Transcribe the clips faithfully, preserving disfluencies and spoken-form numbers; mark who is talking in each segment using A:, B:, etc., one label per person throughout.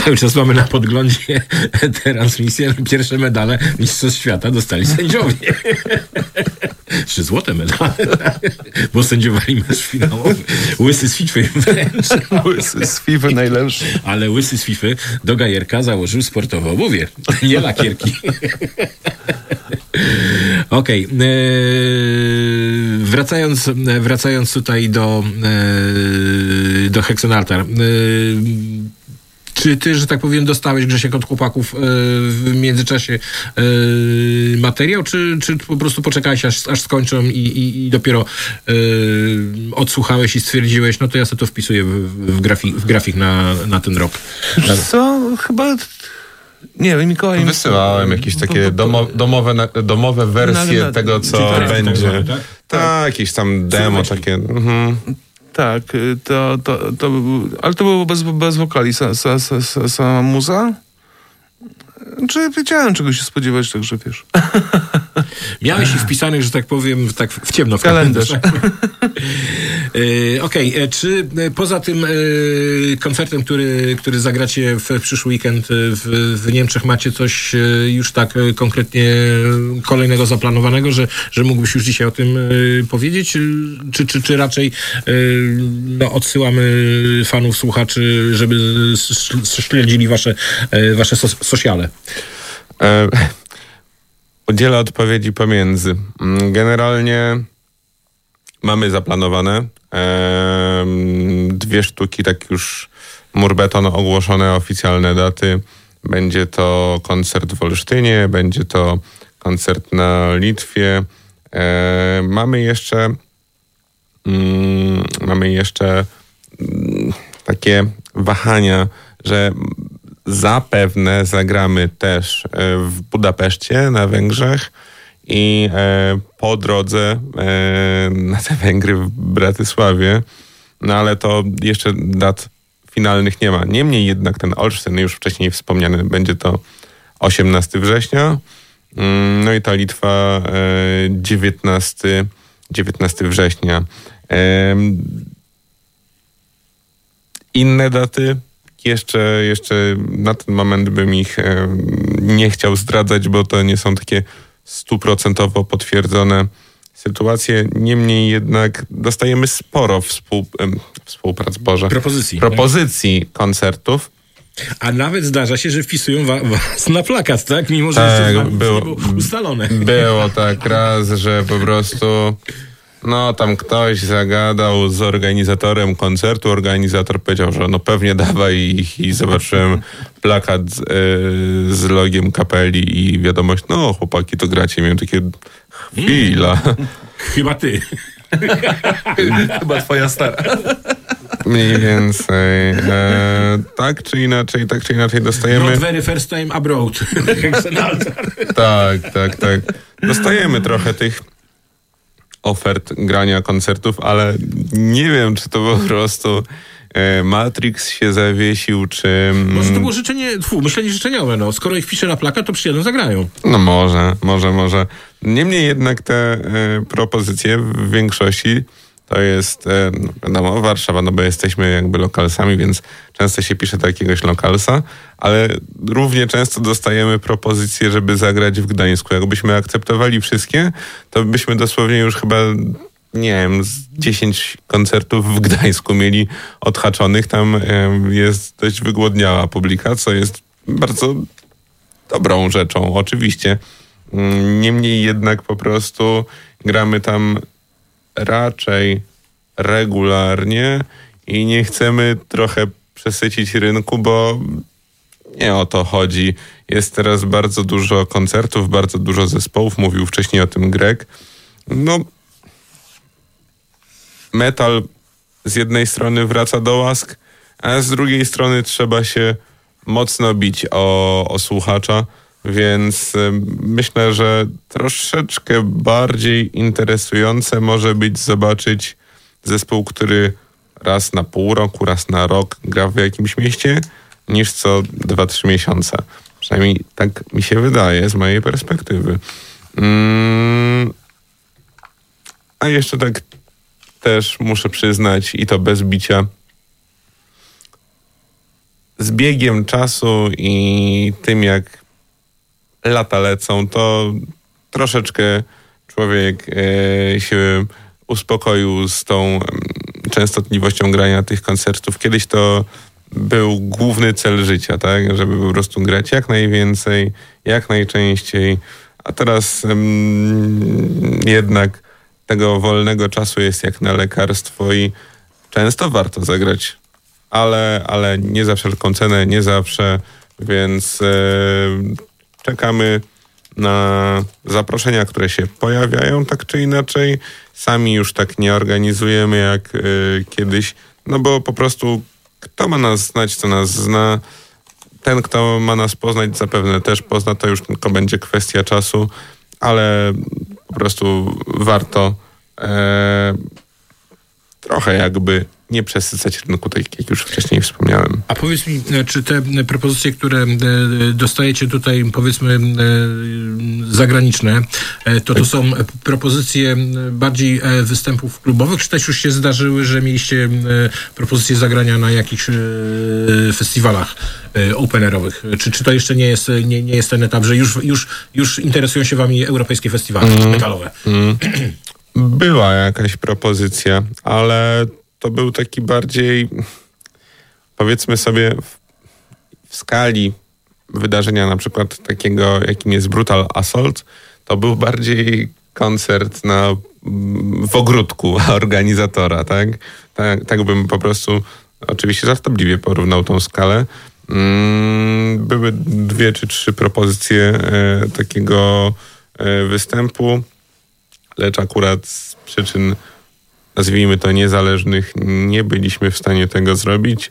A: Cały czas mamy na podglądzie transmisję. Pierwsze medale Mistrzostw Świata dostali sędziowie. Trzy złote medale, bo sędziowali mecz finałowy. Łysy z Fify wręcz.
B: Łysy z Fify najlepszy.
A: Ale Łysy z Fify do gajerka założył sportowe obuwie, nie lakierki. Okej. Okay. Eee, wracając, wracając tutaj do, eee, do Hexenaltar. Eee, Czy ty, że tak powiem, dostałeś, Grzesiek, od chłopaków e, w międzyczasie e, materiał, czy, czy po prostu poczekałeś, aż, aż skończą i, i, i dopiero e, odsłuchałeś i stwierdziłeś, no to ja sobie to wpisuję w, w, grafik, w grafik na, na ten rok?
B: Wiesz co? Chyba... Nie wiem, Mikołaj...
C: Wysyłałem jakieś takie domo, domowe, domowe wersje no, tego, co będzie. Tak, tak? tak, jakieś tam demo takie... Mhm.
B: Tak, to, to, to, ale to było bez, bez wokali, sama sa, sa, sa, sa muza. Czy wiedziałem, czego się spodziewać, także wiesz.
A: Miałeś ich wpisanych, że tak powiem, tak w ciemno w
B: kalendarz.
A: kalendarz. Okej, okay. Czy poza tym y, koncertem, który, który zagracie w przyszły weekend w, w Niemczech, macie coś y, już tak konkretnie kolejnego zaplanowanego, że, że mógłbyś już dzisiaj o tym y, powiedzieć? Czy, czy, czy raczej y, no, odsyłamy fanów, słuchaczy, żeby śledzili wasze, y, wasze so, sociale?
C: E, udzielę odpowiedzi pomiędzy. Generalnie mamy zaplanowane e, dwie sztuki, tak już mur-beton ogłoszone oficjalne daty. Będzie to koncert w Olsztynie, będzie to koncert na Litwie. E, mamy jeszcze mm, mamy jeszcze mm, takie wahania, że zapewne zagramy też w Budapeszcie na Węgrzech i po drodze na te Węgry w Bratysławie, no ale to jeszcze dat finalnych nie ma. Niemniej jednak ten Olsztyn, już wcześniej wspomniany, będzie to osiemnastego września, no i ta Litwa dziewiętnastego września. Inne daty Jeszcze, jeszcze na ten moment bym ich e, nie chciał zdradzać, bo to nie są takie stuprocentowo potwierdzone sytuacje. Niemniej jednak dostajemy sporo współ, e, współprac, Boże,
A: propozycji,
C: propozycji tak? koncertów.
A: A nawet zdarza się, że wpisują wa- was na plakat, tak? Mimo, że
C: tak,
A: jeszcze
C: było,
A: było ustalone.
C: Było tak raz, że po prostu... No, tam ktoś zagadał z organizatorem koncertu. Organizator powiedział, że no pewnie dawaj ich i zobaczyłem plakat z, yy, z logiem kapeli i wiadomość, no chłopaki, to gracie. Miałem takie chwila.
A: Chyba ty.
B: Chyba twoja stara.
C: Mniej więcej. E, tak czy inaczej, tak czy inaczej dostajemy...
A: Not very first time abroad.
C: tak, tak, tak. Dostajemy trochę tych ofert grania koncertów, ale nie wiem, czy to po prostu e, Matrix się zawiesił, czy...
A: Może to było życzenie, tfu, myślenie życzeniowe, no. Skoro ich wpiszę na plakat, to przyjadą, zagrają.
C: No może, może, może. Niemniej jednak te e, propozycje w większości to jest, e, no wiadomo, Warszawa, no bo jesteśmy jakby lokalsami, więc często się pisze do jakiegoś lokalsa, ale równie często dostajemy propozycje, żeby zagrać w Gdańsku. Jakbyśmy akceptowali wszystkie, to byśmy dosłownie już chyba, nie wiem, z dziesięć koncertów w Gdańsku mieli odhaczonych. Tam e, jest dość wygłodniała publika, co jest bardzo dobrą rzeczą, oczywiście. Niemniej jednak po prostu gramy tam raczej regularnie i nie chcemy trochę przesycić rynku, bo nie o to chodzi. Jest teraz bardzo dużo koncertów, bardzo dużo zespołów. Mówił wcześniej o tym Greg. No, metal z jednej strony wraca do łask, a z drugiej strony trzeba się mocno bić o, o słuchacza, więc myślę, że troszeczkę bardziej interesujące może być zobaczyć zespół, który raz na pół roku, raz na rok gra w jakimś mieście, niż co dwa, trzy miesiące. Przynajmniej tak mi się wydaje z mojej perspektywy. Mm, a jeszcze tak też muszę przyznać, i to bez bicia, z biegiem czasu i tym, jak lata lecą, to troszeczkę człowiek e, się uspokoił z tą częstotliwością grania tych koncertów. Kiedyś to był główny cel życia, tak? Żeby po prostu grać jak najwięcej, jak najczęściej, a teraz um, jednak tego wolnego czasu jest jak na lekarstwo i często warto zagrać, ale, ale nie za wszelką cenę, nie zawsze, więc e, czekamy na zaproszenia, które się pojawiają tak czy inaczej. Sami już tak nie organizujemy jak y, kiedyś, no bo po prostu kto ma nas znać, to nas zna. Ten, kto ma nas poznać, zapewne też pozna, to już tylko będzie kwestia czasu, ale po prostu warto e, trochę jakby nie przesycać rynku, tak jak już wcześniej wspomniałem.
A: A powiedz mi, czy te propozycje, które dostajecie tutaj, powiedzmy zagraniczne, to to są propozycje bardziej występów klubowych, czy też już się zdarzyły, że mieliście propozycje zagrania na jakichś festiwalach openerowych? Czy, czy to jeszcze nie jest, nie, nie jest ten etap, że już, już, już interesują się wami europejskie festiwale mm, metalowe? Mm.
C: Była jakaś propozycja, ale to był taki bardziej, powiedzmy sobie, w, w skali wydarzenia na przykład takiego, jakim jest Brutal Assault, to był bardziej koncert na, w ogródku organizatora, tak? Tak, tak bym po prostu oczywiście żartobliwie porównał tą skalę. Były dwie czy trzy propozycje e, takiego e, występu, lecz akurat z przyczyn, nazwijmy to, niezależnych, nie byliśmy w stanie tego zrobić.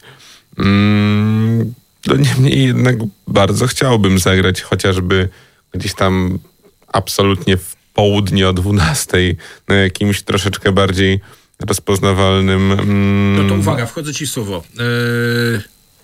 C: Mm, no niemniej jednak bardzo chciałbym zagrać chociażby gdzieś tam absolutnie w południe o dwunastej na jakimś troszeczkę bardziej rozpoznawalnym... Mm...
A: No to uwaga, wchodzę ci w słowo. Yy,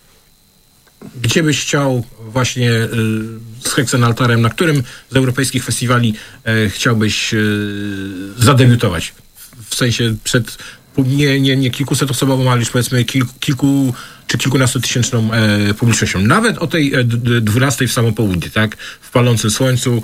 A: gdzie byś chciał właśnie yy, z Hexenaltarem, na którym z europejskich festiwali yy, chciałbyś yy, zadebiutować? W sensie przed nie, nie, nie kilkusetosobową, ale już powiedzmy kilku, kilku czy kilkunastotysięczną e, publicznością. Nawet o tej e, dwunastej w samo południe, tak? W palącym słońcu.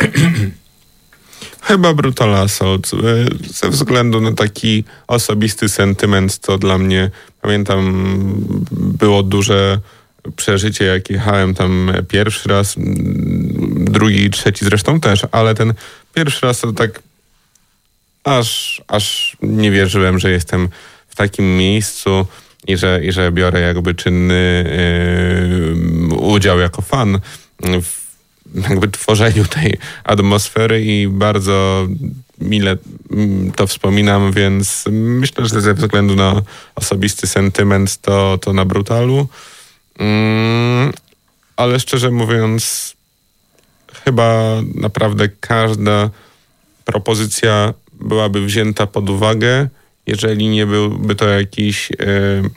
C: Chyba Brutal Assault. Ze względu na taki osobisty sentyment, to dla mnie, pamiętam, było duże przeżycie, jak jechałem tam pierwszy raz, drugi, trzeci zresztą też, ale ten pierwszy raz to tak aż, aż nie wierzyłem, że jestem w takim miejscu i że, i że biorę jakby czynny yy, udział jako fan w jakby tworzeniu tej atmosfery i bardzo mile to wspominam, więc myślę, że ze względu na osobisty sentyment to, to na Brutalu. Mm, ale szczerze mówiąc, chyba naprawdę każda propozycja byłaby wzięta pod uwagę, jeżeli nie byłby to jakiś, yy,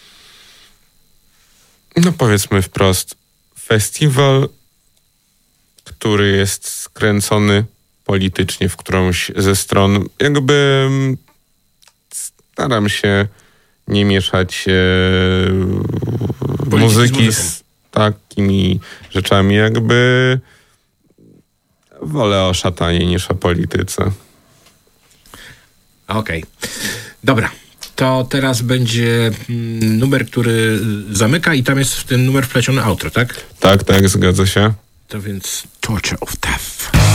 C: no powiedzmy wprost, festiwal, który jest skręcony politycznie w którąś ze stron. Jakby staram się nie mieszać e, muzyki z, z takimi rzeczami. Jakby wolę o szatanie niż o polityce.
A: Okej. Okay. Dobra. To teraz będzie numer, który zamyka i tam jest w ten numer wpleciony outro, tak?
C: Tak, tak, zgadza się.
A: To więc Torture of Death.